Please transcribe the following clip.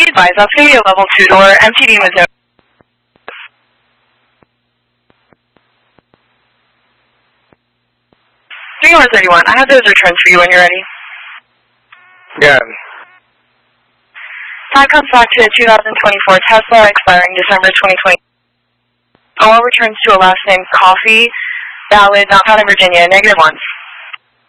advised, that's going to be a level 2 door. MTD Missouri. 31. I have those returns for you when you're ready. Yeah. Time comes back to 2024 Tesla expiring December 2020. All returns to a last name Coffee, valid, not found in Virginia, -1.